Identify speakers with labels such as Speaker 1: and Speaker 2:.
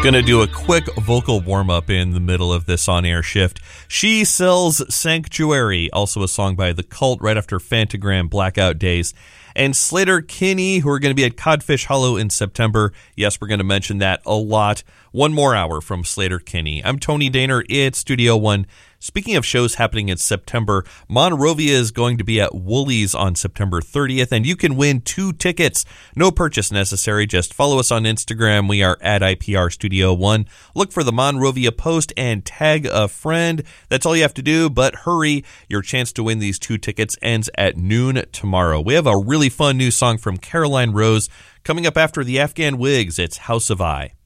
Speaker 1: Gonna do a quick vocal warm-up in the middle of this on-air shift. She Sells Sanctuary, also a song by The Cult right after Phantogram Blackout Days. And Sleater-Kinney, who are going to be at Codfish Hollow in September. Yes, we're going to mention that a lot. One more hour from Sleater-Kinney. I'm Tony Daner. It's Studio One. Speaking of shows happening in September, Monrovia is going to be at Woolies on September 30th, and you can win 2 tickets. No purchase necessary. Just follow us on Instagram. We are at IPR Studio One. Look for the Monrovia post and tag a friend. That's all you have to do, but hurry. Your chance to win these 2 tickets ends at noon tomorrow. We have a really fun new song from Caroline Rose coming up after the Afghan Wigs. It's House of I.